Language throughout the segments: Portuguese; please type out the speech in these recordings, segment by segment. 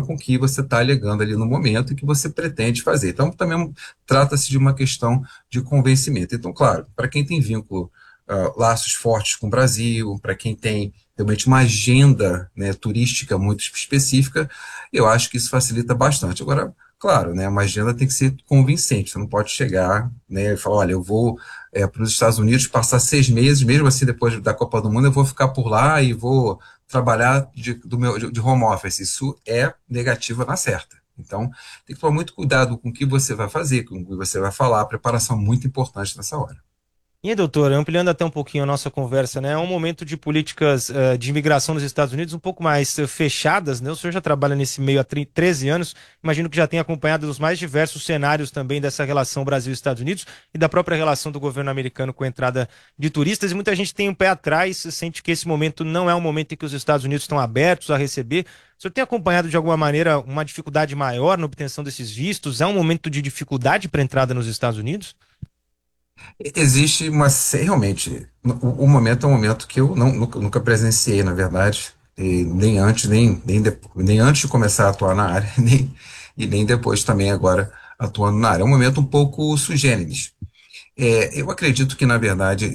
com que você está alegando ali no momento e que você pretende fazer. Então, também trata-se de uma questão de convencimento. Então, claro, para quem tem vínculo, laços fortes com o Brasil, para quem tem realmente uma agenda, né, turística muito específica, eu acho que isso facilita bastante. Agora, claro, né, uma agenda tem que ser convincente, você não pode chegar, né, e falar, olha, eu vou para os Estados Unidos passar 6 meses, mesmo assim depois da Copa do Mundo eu vou ficar por lá e vou trabalhar de home office. Isso é negativa na certa. Então, tem que tomar muito cuidado com o que você vai fazer, com o que você vai falar, a preparação é muito importante nessa hora. E aí, doutor, ampliando até um pouquinho a nossa conversa, né? É um momento de políticas de imigração nos Estados Unidos um pouco mais fechadas, né? O senhor já trabalha nesse meio há 13 anos, imagino que já tenha acompanhado os mais diversos cenários também dessa relação Brasil-Estados Unidos e da própria relação do governo americano com a entrada de turistas. E muita gente tem um pé atrás, sente que esse momento não é um momento em que os Estados Unidos estão abertos a receber. O senhor tem acompanhado de alguma maneira uma dificuldade maior na obtenção desses vistos? É um momento de dificuldade para a entrada nos Estados Unidos? Existe realmente, o momento é um momento que eu nunca presenciei, na verdade, e nem antes, nem antes de começar a atuar na área, nem depois também agora atuando na área. É um momento um pouco sui generis. Eu acredito que, na verdade,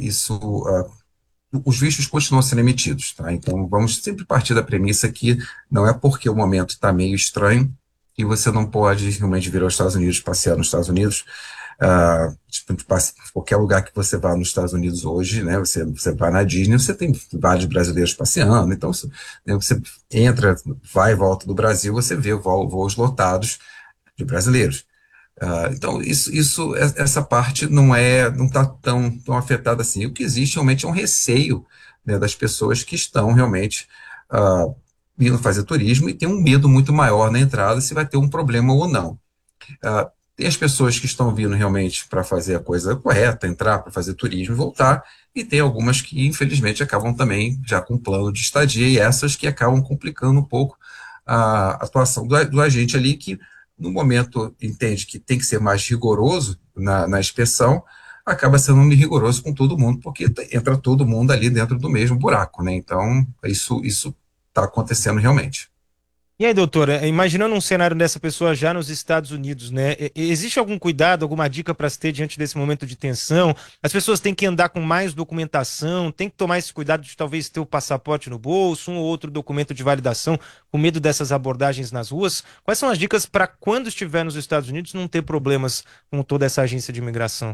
os vistos continuam sendo emitidos, tá? Então, vamos sempre partir da premissa que não é porque o momento está meio estranho que você não pode realmente vir aos Estados Unidos, passear nos Estados Unidos. Tipo, qualquer lugar que você vá nos Estados Unidos hoje, né, você vai na Disney, você tem vários brasileiros passeando, então né, você entra, vai e volta do Brasil, você vê voos lotados de brasileiros. Então, essa parte não está tão afetada assim. O que existe realmente é um receio, né, das pessoas que estão realmente ah, indo fazer turismo e tem um medo muito maior na entrada se vai ter um problema ou não. Tem as pessoas que estão vindo realmente para fazer a coisa correta, entrar para fazer turismo e voltar, e tem algumas que, infelizmente, acabam também já com plano de estadia, e essas que acabam complicando um pouco a atuação do agente ali, que no momento entende que tem que ser mais rigoroso na inspeção, acaba sendo rigoroso com todo mundo, porque entra todo mundo ali dentro do mesmo buraco, né? Então, isso está acontecendo realmente. E aí, doutora, imaginando um cenário dessa pessoa já nos Estados Unidos, né? Existe algum cuidado, alguma dica para se ter diante desse momento de tensão? As pessoas têm que andar com mais documentação, têm que tomar esse cuidado de talvez ter o passaporte no bolso, um ou outro documento de validação, com medo dessas abordagens nas ruas. Quais são as dicas para quando estiver nos Estados Unidos não ter problemas com toda essa agência de imigração?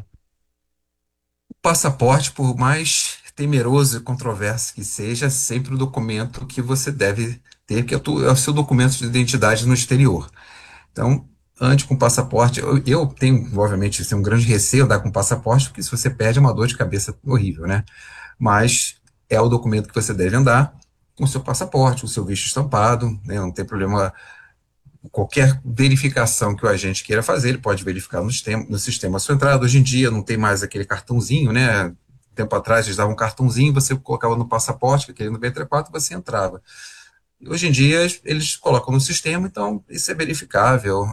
O passaporte, por mais temeroso e controverso que seja, é sempre o documento que você deve ter, que é o seu documento de identidade no exterior. Então, ande com passaporte. Eu tenho, obviamente, um grande receio de andar com passaporte, porque se você perde é uma dor de cabeça horrível, né? Mas é o documento que você deve andar com o seu passaporte, o seu visto estampado, né? Não tem problema. Qualquer verificação que o agente queira fazer, ele pode verificar no sistema a sua entrada. Hoje em dia não tem mais aquele cartãozinho, né? Tempo atrás eles davam um cartãozinho, você colocava no passaporte, aquele no B34, você entrava. Hoje em dia eles colocam no sistema, então isso é verificável.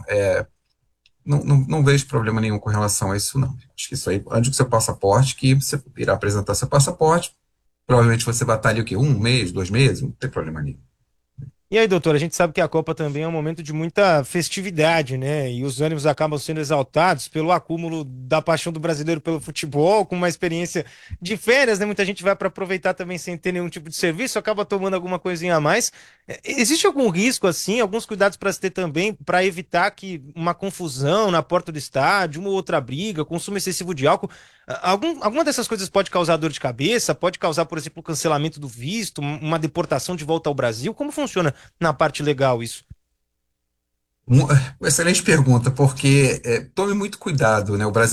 Não vejo problema nenhum com relação a isso, não. Acho que isso aí, ande com seu passaporte, que você irá apresentar seu passaporte, provavelmente você vai estar ali o quê? 1 mês, 2 meses, não tem problema nenhum. E aí, doutor, a gente sabe que a Copa também é um momento de muita festividade, né? E os ânimos acabam sendo exaltados pelo acúmulo da paixão do brasileiro pelo futebol, com uma experiência de férias, né? Muita gente vai para aproveitar também sem ter nenhum tipo de serviço, acaba tomando alguma coisinha a mais. Existe algum risco, assim, alguns cuidados para se ter também, para evitar que uma confusão na porta do estádio, uma ou outra briga, consumo excessivo de álcool? Alguma dessas coisas pode causar dor de cabeça, pode causar, por exemplo, o cancelamento do visto, uma deportação de volta ao Brasil? Como funciona na parte legal isso? Excelente pergunta, porque tome muito cuidado, né? O brasileiro